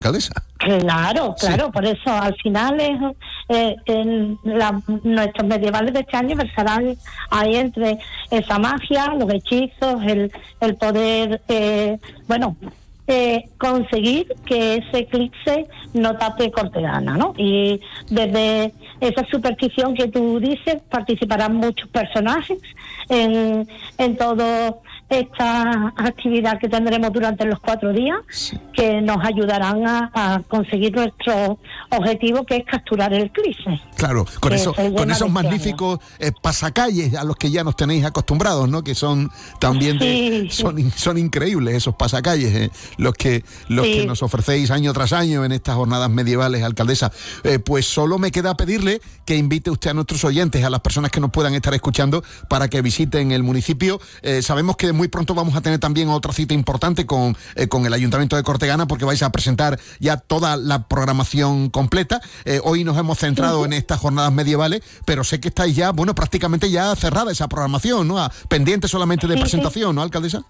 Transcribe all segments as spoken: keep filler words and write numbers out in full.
alcaldesa. Claro, claro, Sí. por eso al final es eh, en la, nuestros medievales de este año versarán ahí entre esa magia, los hechizos, el, el poder, eh, bueno, eh, conseguir que ese eclipse no tape Cortegana, ¿no? Y desde esa superstición que tú dices participarán muchos personajes en, en todo esta actividad que tendremos durante los cuatro días, Sí. que nos ayudarán a, a conseguir nuestro objetivo, que es capturar el eclipse. Claro, con, que eso, se llena con esos de magníficos eh, pasacalles a los que ya nos tenéis acostumbrados, ¿no? Que son también de, Sí. son, in- son increíbles esos pasacalles, eh, los que los Sí. que nos ofrecéis año tras año en estas jornadas medievales, alcaldesa. Eh, pues solo me queda pedirle que invite usted a nuestros oyentes, a las personas que nos puedan estar escuchando, para que visiten el municipio. Eh, sabemos que muy pronto vamos a tener también otra cita importante con, eh, con el Ayuntamiento de Cortegana, porque vais a presentar ya toda la programación completa. Eh, hoy nos hemos centrado en estas jornadas medievales, pero sé que estáis ya, bueno, prácticamente ya cerrada esa programación, ¿no? A- pendiente solamente de Sí, sí. presentación, ¿no, alcaldesa?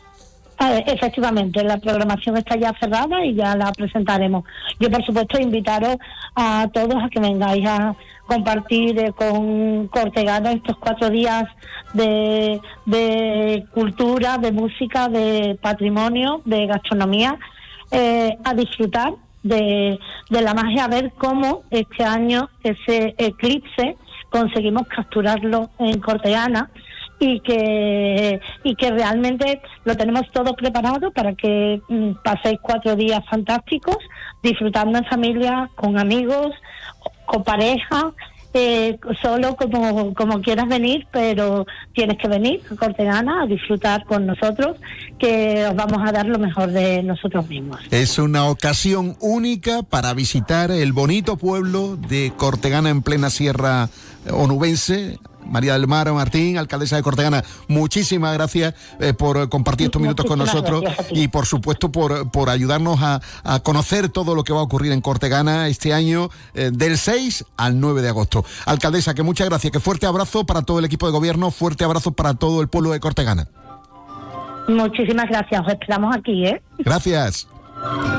A ver, efectivamente, la programación está ya cerrada y ya la presentaremos. Yo, por supuesto, invitaros a todos a que vengáis a compartir eh, con Cortegana estos cuatro días de, de cultura, de música, de patrimonio, de gastronomía, eh, a disfrutar de, de la magia, a ver cómo este año ese eclipse conseguimos capturarlo en Cortegana, y que y que realmente lo tenemos todo preparado para que mm, paséis cuatro días fantásticos, disfrutando en familia, con amigos, con pareja, eh, solo, como como quieras venir, pero tienes que venir a Cortegana a disfrutar con nosotros, que os vamos a dar lo mejor de nosotros mismos. Es una ocasión única para visitar el bonito pueblo de Cortegana en plena sierra onubense. María del Mar Martín, alcaldesa de Cortegana, muchísimas gracias eh, por compartir estos minutos con Muchísimas nosotros gracias a ti. y por supuesto por, por ayudarnos a, a conocer todo lo que va a ocurrir en Cortegana este año eh, del seis al nueve de agosto. Alcaldesa, que muchas gracias, que fuerte abrazo para todo el equipo de gobierno, fuerte abrazo para todo el pueblo de Cortegana. Muchísimas gracias, os esperamos aquí, ¿eh? Gracias.